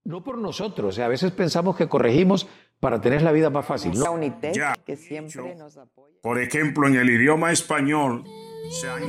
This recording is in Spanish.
no por nosotros. O sea, a veces pensamos que corregimos para tener la vida más fácil. La No. Unitec, Ya, que siempre nos apoya. por ejemplo, en el idioma español se han